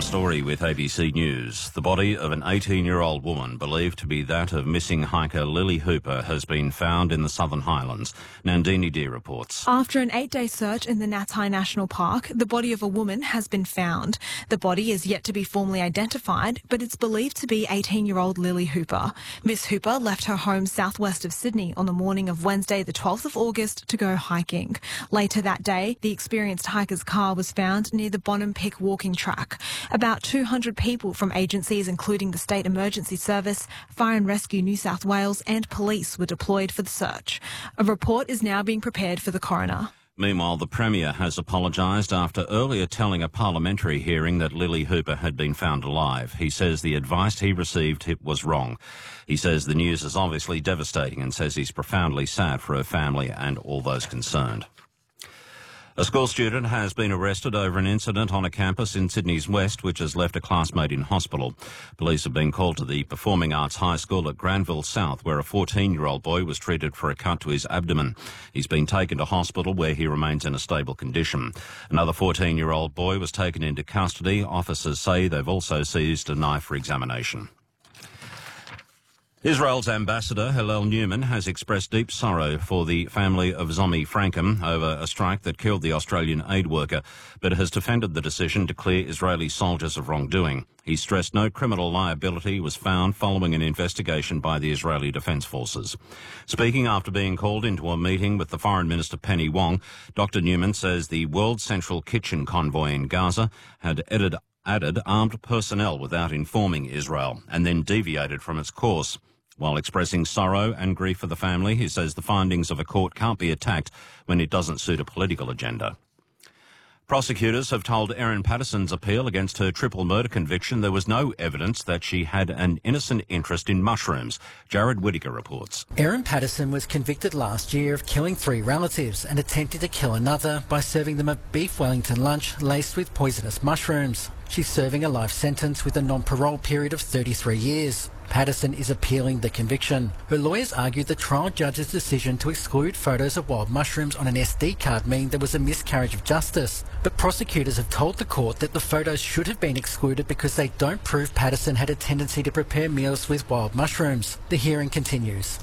story with ABC News. The body of an 18-year-old woman believed to be that of missing hiker Lily Hooper has been found in the Southern Highlands. Nandini Deer reports. After an 8-day search in the Natai National Park, the body of a woman has been found. The body is yet to be formally identified, but it's believed to be 18-year-old Lily Hooper. Miss Hooper left her home southwest of Sydney on the morning of Wednesday, the 12th of August, to go hiking. Later that day, the experienced hiker's car was found near the Bonham Pick walking track. About 200 people from agencies including the State Emergency Service, Fire and Rescue New South Wales and police were deployed for the search. A report is now being prepared for the coroner. Meanwhile, the Premier has apologised after earlier telling a parliamentary hearing that Lily Hooper had been found alive. He says the advice he received was wrong. He says the news is obviously devastating and says he's profoundly sad for her family and all those concerned. A school student has been arrested over an incident on a campus in Sydney's West which has left a classmate in hospital. Police have been called to the Performing Arts High School at Granville South where a 14-year-old boy was treated for a cut to his abdomen. He's been taken to hospital where he remains in a stable condition. Another 14-year-old boy was taken into custody. Officers say they've also seized a knife for examination. Israel's ambassador, Hillel Newman, has expressed deep sorrow for the family of Zomi Frankham over a strike that killed the Australian aid worker, but has defended the decision to clear Israeli soldiers of wrongdoing. He stressed no criminal liability was found following an investigation by the Israeli Defence Forces. Speaking after being called into a meeting with the Foreign Minister Penny Wong, Dr Newman says the World Central Kitchen convoy in Gaza had added armed personnel without informing Israel and then deviated from its course. While expressing sorrow and grief for the family, he says the findings of a court can't be attacked when it doesn't suit a political agenda. Prosecutors have told Erin Patterson's appeal against her triple murder conviction there was no evidence that she had an innocent interest in mushrooms. Jared Whittaker reports. Erin Patterson was convicted last year of killing 3 relatives and attempting to kill another by serving them a beef Wellington lunch laced with poisonous mushrooms. She's serving a life sentence with a non-parole period of 33 years. Patterson is appealing the conviction. Her lawyers argued the trial judge's decision to exclude photos of wild mushrooms on an SD card meant there was a miscarriage of justice. But prosecutors have told the court that the photos should have been excluded because they don't prove Patterson had a tendency to prepare meals with wild mushrooms. The hearing continues.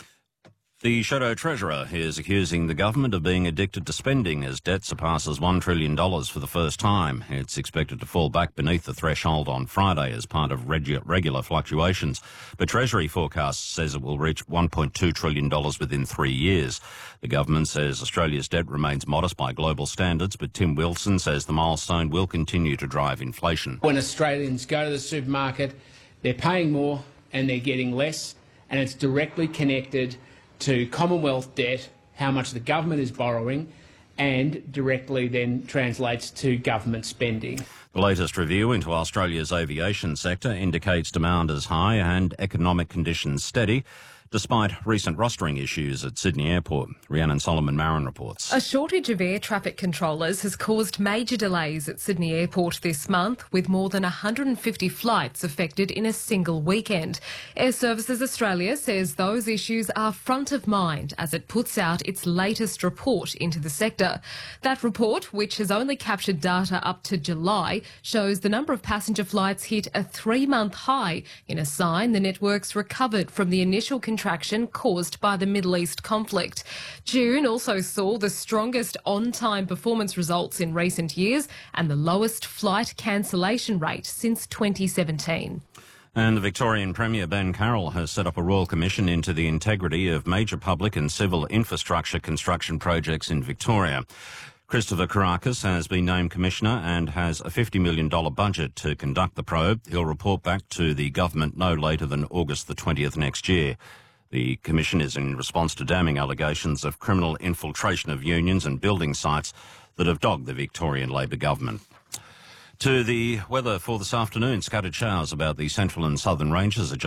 The Shadow Treasurer is accusing the government of being addicted to spending as debt surpasses $1 trillion for the first time. It's expected to fall back beneath the threshold on Friday as part of regular fluctuations. But Treasury forecasts says it will reach $1.2 trillion within 3 years. The government says Australia's debt remains modest by global standards, but Tim Wilson says the milestone will continue to drive inflation. When Australians go to the supermarket, they're paying more and they're getting less, and it's directly connected to Commonwealth debt, how much the government is borrowing, and directly then translates to government spending. The latest review into Australia's aviation sector indicates demand is high and economic conditions steady, despite recent rostering issues at Sydney Airport. Rhiannon Solomon-Marin reports. A shortage of air traffic controllers has caused major delays at Sydney Airport this month, with more than 150 flights affected in a single weekend. Air Services Australia says those issues are front of mind as it puts out its latest report into the sector. That report, which has only captured data up to July, shows the number of passenger flights hit a 3-month high, in a sign the network's recovered from the initial contraction caused by the Middle East conflict. June also saw the strongest on-time performance results in recent years and the lowest flight cancellation rate since 2017. And the Victorian Premier Ben Carroll has set up a Royal Commission into the integrity of major public and civil infrastructure construction projects in Victoria. Christopher Kourakis has been named Commissioner and has a $50 million budget to conduct the probe. He'll report back to the government no later than August the 20th next year. The Commission is in response to damning allegations of criminal infiltration of unions and building sites that have dogged the Victorian Labor government. To the weather for this afternoon, scattered showers about the central and southern ranges.